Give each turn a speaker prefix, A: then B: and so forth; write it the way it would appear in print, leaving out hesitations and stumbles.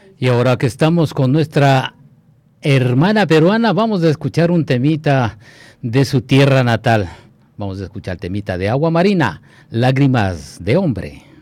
A: Y ahora que estamos con nuestra hermana peruana, vamos a escuchar un temita de su tierra natal. Vamos a escuchar temita de Agua Marina, Lágrimas de Hombre.